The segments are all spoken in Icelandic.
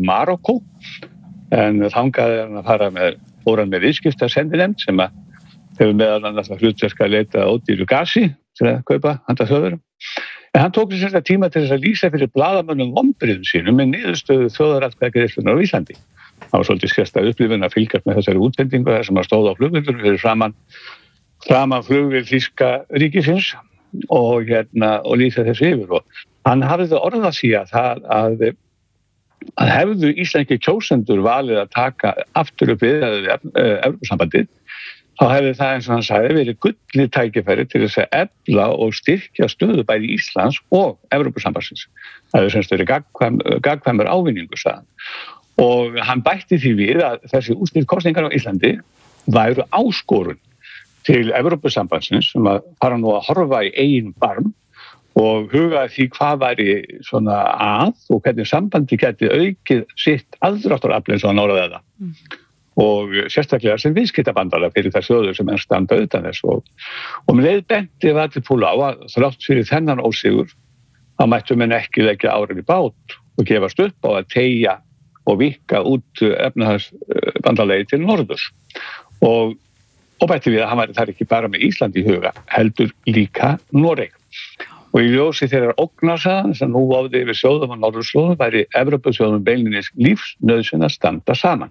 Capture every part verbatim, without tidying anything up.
Marokkó, en þangað er hann að fara með, fór hann með viðskiptasendinefnd sem að hefur meðal annars hlutverk að leita ódýru gasi til að kaupa handa Þjóðverjum. En hann tók sér tíma til þess að lýsa fyrir blaðamönnum vonbrigðum sínum með niðurstöðu þjóðaratkvæðagreiðslunnar á Íslandi. Það var svolítið sérstæð upplifun að fylgjast með þessari útsendingu þar sem að stóð á flugvöllum fyrir framan, framan flugvél þýska ríkisins og, hérna, og lýsa þessu yfir. Og hann hafði orðað að síða það að, að hefðu íslenski kjósendur valið að taka aftur upp við Evrópusambandið, þá hefði það eins og hann sagði verið gullið tækifæri til þess að efla og styrkja stöðu bæði Íslands og Evrópusambandsins. Það hefði semst verið gagnkvæm, gagnkvæmur ávinningur, sagði hann. Og hann bætti því við að þessi úrslit kosningar á Íslandi væru áskorun til Evrópusambandsins sem að fara nú að horfa í eigin barm og huga því hvað væri svona að og hvernig sambandi geti aukið sitt aðdráttarafl eins og hann orðaði það. Mm. Og sérstaklega sem viðskiptabandalag fyrir þær þjóðir sem enn standa utan þess og, og með leið benti Vatnsdal á að þrátt fyrir þennan ósigur þá mættu menn ekki leggja árar í bát og gefast upp á að teygja og vika út efnahagsbandalagi til norðurs og, og bætti við að hann væri þar ekki bara með Ísland í huga, heldur líka Noreg. Og í ljósi þeirrar ógnarsagan sem nú áði yfir sjóðum á norðurslóðum væri Evrópusjóðum beinlínis lífsnauðsyn að standa saman.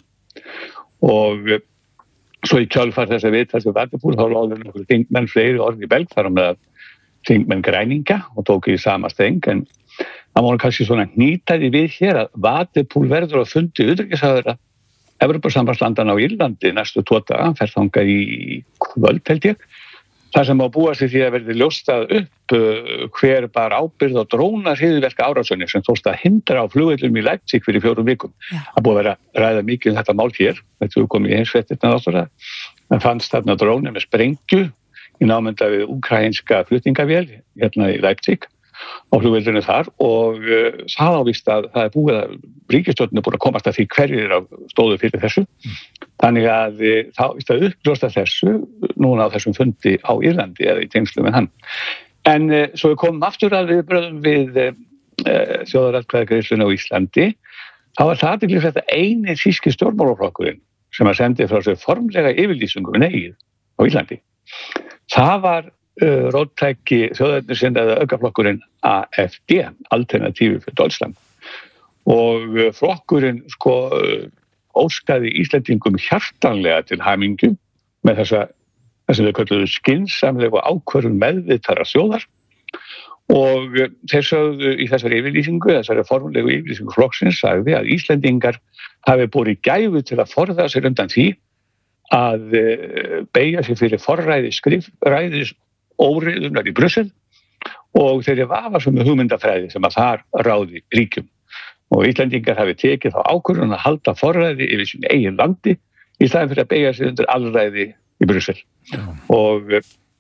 Og svo í kjölfar þess að við þessu Vatnsdal þá láðu nokkur þingmenn fleiri orð í belg þar á meðal þingmenn græninga og tók í sama steng en það má kannski svona hnýtaði við hér að Vatnsdal verður á fundi utanríkisráðherra Evrópusambandslandana á Írlandi næstu tvo daga, hann fer þangað í kvöld held ég, þar sem má búa sig því að verði ljóstað upp uh, hver bar ábyrgð og drónar hryðjuverka árásunni sem tókst að hindra á flugvöllum í Leipzig fyrir fjórum vikum. Ja. Það búið að vera að ræða mikið um þetta mál hér, þetta er komið í heimsfréttirnar náttúrulega, en fannst þarna drónir með sprengju í námunda við úkraínska flutningavél hérna í Leipzig á flugvöllinu þar og uh, það ávist að það er búið að ríkisstjórnin er búin að komast að því hverjir stóðu fyrir þessu. Mm. Þannig að þá vist að uppljósta þessu núna á þessum fundi á Írlandi eða í tengslum með hann. En uh, svo við komum aftur að við bröðum við uh, þjóðaratkvæðagreiðsluna á Íslandi, þá var það athyglisvert þetta eini þýski stjórnmálaflokkurinn sem að sendi frá sér formlega yfirlýsingu við neyið á Íslandi. Það var uh, róttæki þjóðernissinnaða öfgaflokkurinn A F D, Alternative für Deutschland. Og uh, flokkurinn sko uh, óskaði Íslendingum hjartanlega til hamingju með þessa, þess að þau kölluðu skynsamlega og ákvörðun meðvitaðra þjóðar og uh, þeir sögðu í þessari yfirlýsingu, þessari formlegu yfirlýsingu flokksins sagði að Íslendingar hafi borið gæfu til að forða sér undan því að uh, beygja sig fyrir forræði skrifræðis óreiðunar í Brussel og þeirri vafasömu hugmyndafræði sem að þar ráði ríkjum. Og Íslendingar hafi tekið þá ákvörðun að halda forræði yfir sín eigin landi í staðinn fyrir að beygja sig undir alræði í Brussel. Já. Og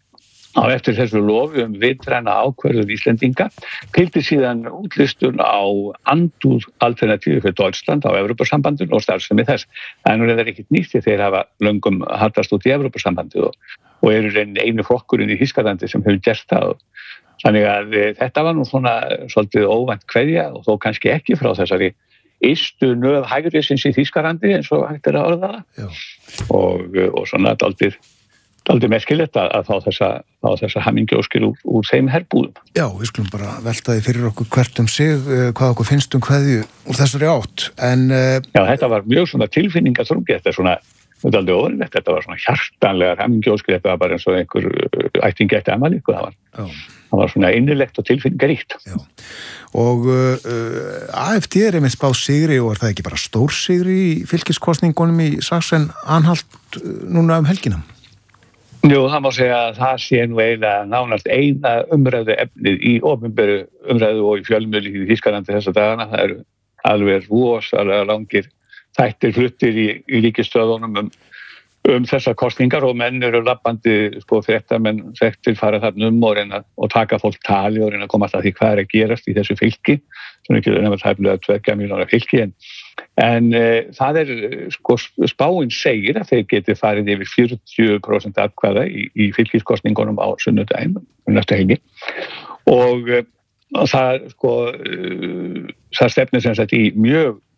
á eftir þessu lofi um vitræna ákvörðun Íslendinga fylgdi síðan útlistun á andúð Alternative für Deutschland á Evrópusambandinu og starfsemi þess. En nú er það ekkert nýtt því þeir hafa löngum haldast út í Evrópusambandið og, og eru einu flokkurinn í Þýskalandi sem hefur gert það. Þannig að þetta var nú svona svolítið óvænt kveðja og þó kannski ekki frá þessari ystu nöð hægrisins í Þýskalandi eins og hægt er að orða það. Og, og svona dálítið dálítið merkilegt að, að fá þessa, þessa hamingjóskir úr, úr þeim herbúðum. Já, við skulum bara velta því fyrir okkur hvert um sig, hvað okkur finnst um kveðju úr þessari átt. En, Já, þetta var mjög svona tilfinningaþrungi, þetta er svona, þetta er aldrei óðurlegt, þetta var svona hjartanlegar hamingjóskir, þetta var bara eins og einhver ættingi eftir afmæli, það var. Já. Það var svona innilegt og tilfinningaríkt. Já. Og uh, A F D er einmitt spáð sigri og er það ekki bara stór sigri í fylkiskosningunum í Sachsen-Anhalt núna um helgina? Jú, það má segja að það sé nú eiginlega nánast eina umræðu efnið í opinberu umræðu og í fjölmiðli í Þýskalandi þessa dagana. Það eru alveg rosalega langir þættir fluttir í, í ríkisstöðunum um um þessar kosningar og menn eru labbandi sko fréttamenn þekktir fara þarna um og reyna og taka fólk tali og reyna að komast að því hvað er að gerast í þessu fylki sem ekki er nefnilega tæplega tveggja milljóna fylki en, en e, það er sko spáin segir að þeir geti farið yfir fjörutíu prósent atkvæða í, í fylkiskosningunum á sunnudaginn um næstu helgi og, og það sko það stefnir sem sagt í mjög